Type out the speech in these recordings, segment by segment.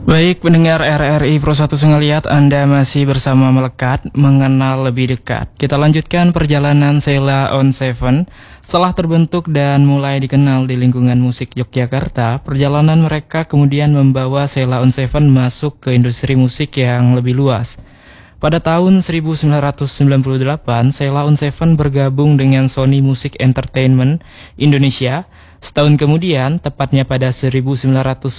Baik pendengar RRI Pro 1 Sengeliat, Anda masih bersama Melekat, mengenal lebih dekat. Kita lanjutkan perjalanan Sheila on Seven. Setelah terbentuk dan mulai dikenal di lingkungan musik Yogyakarta, perjalanan mereka kemudian membawa Sheila on Seven masuk ke industri musik yang lebih luas. Pada tahun 1998, Sheila on Seven bergabung dengan Sony Music Entertainment Indonesia. Setahun kemudian, tepatnya pada 1999,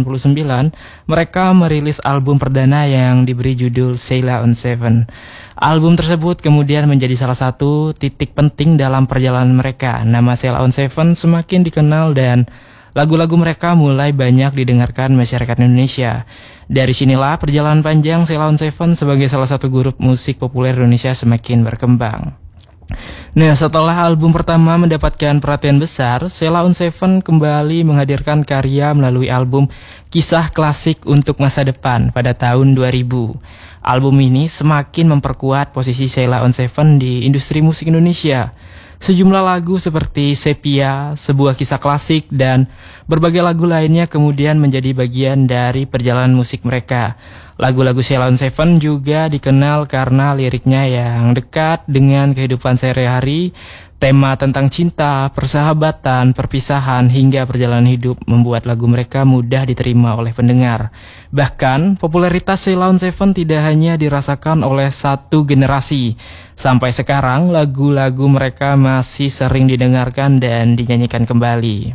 mereka merilis album perdana yang diberi judul Sheila on Seven. Album tersebut kemudian menjadi salah satu titik penting dalam perjalanan mereka. Nama Sheila on Seven semakin dikenal dan lagu-lagu mereka mulai banyak didengarkan masyarakat Indonesia. Dari sinilah perjalanan panjang Sheila on Seven sebagai salah satu grup musik populer Indonesia semakin berkembang. Nah, setelah album pertama mendapatkan perhatian besar, Sheila on Seven kembali menghadirkan karya melalui album Kisah Klasik untuk Masa Depan pada tahun 2000. Album ini semakin memperkuat posisi Sheila on Seven di industri musik Indonesia. Sejumlah lagu seperti Sepia, Sebuah Kisah Klasik, dan berbagai lagu lainnya kemudian menjadi bagian dari perjalanan musik mereka. Lagu-lagu Sheila on Seven juga dikenal karena liriknya yang dekat dengan kehidupan sehari-hari, tema tentang cinta, persahabatan, perpisahan, hingga perjalanan hidup membuat lagu mereka mudah diterima oleh pendengar. Bahkan, popularitas Sheila on Seven tidak hanya dirasakan oleh satu generasi. Sampai sekarang, lagu-lagu mereka masih sering didengarkan dan dinyanyikan kembali.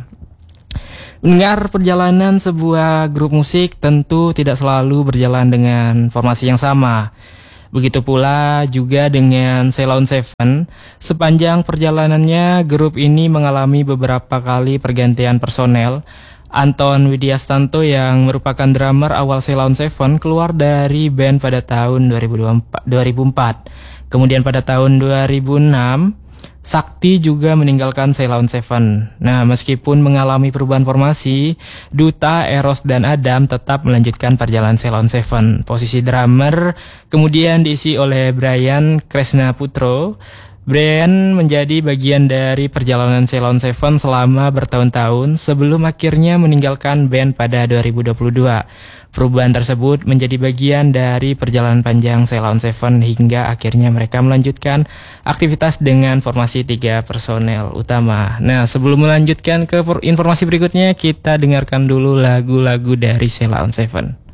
Mendengar perjalanan sebuah grup musik tentu tidak selalu berjalan dengan formasi yang sama. Begitu pula juga dengan Sheila on Seven. Sepanjang perjalanannya, grup ini mengalami beberapa kali pergantian personel. Anton Widiastanto yang merupakan drummer awal Sheila on Seven keluar dari band pada tahun 2004. Kemudian pada tahun 2006, Sakti juga meninggalkan Sheila on Seven. Nah, meskipun mengalami perubahan formasi, Duta, Eros, dan Adam tetap melanjutkan perjalanan Sheila on Seven. Posisi drummer kemudian diisi oleh Brian Kresna Putro. Brian menjadi bagian dari perjalanan Sheila on Seven selama bertahun-tahun sebelum akhirnya meninggalkan band pada 2022. Perubahan tersebut menjadi bagian dari perjalanan panjang Sheila on Seven hingga akhirnya mereka melanjutkan aktivitas dengan formasi 3 personel utama. Nah, sebelum melanjutkan ke informasi berikutnya, kita dengarkan dulu lagu-lagu dari Sheila on Seven.